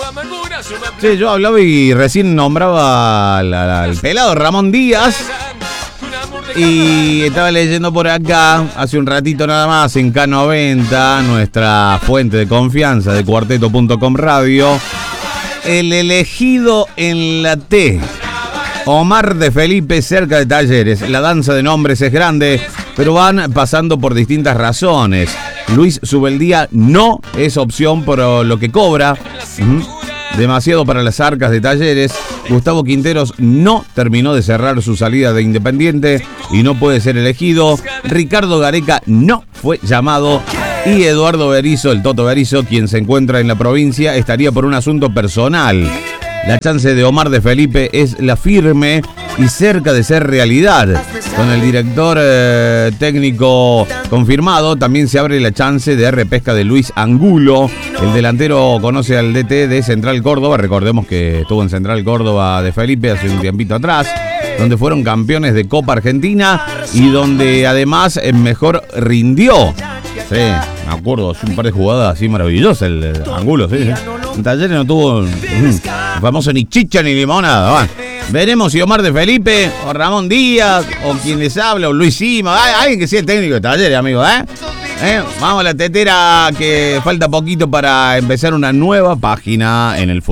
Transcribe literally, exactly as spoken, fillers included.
Sí, yo hablaba y recién nombraba al, al, al pelado Ramón Díaz. Y estaba leyendo por acá, hace un ratito nada más, en K noventa, nuestra fuente de confianza de cuarteto punto com Radio, el elegido en la T, Omar de Felipe, cerca de Talleres. La danza de nombres es grande, pero van pasando por distintas razones. Luis Subeldía no es opción por lo que cobra. Uh-huh. Demasiado para las arcas de Talleres. Gustavo Quinteros no terminó de cerrar su salida de Independiente y no puede ser elegido. Ricardo Gareca no fue llamado. Y Eduardo Berizzo, el Toto Berizzo, quien se encuentra en la provincia, estaría por un asunto personal. La chance de Omar de Felipe es la firme y cerca de ser realidad. Con el director eh, técnico confirmado, también se abre la chance de repesca de Luis Angulo. El delantero conoce al D T de Central Córdoba. Recordemos que estuvo en Central Córdoba de Felipe hace un tiempito atrás, donde fueron campeones de Copa Argentina y donde además mejor rindió. Sí, me acuerdo, un par de jugadas así maravillosas el, el Angulo, sí, sí. En Talleres no tuvo mm, famoso ni chicha ni limonada. Bueno, veremos si Omar de Felipe o Ramón Díaz o quien les habla o Luis Sima, alguien que sea el técnico de Talleres, amigo, ¿eh? ¿Eh? Vamos a la tetera, que falta poquito para empezar una nueva página en el fútbol.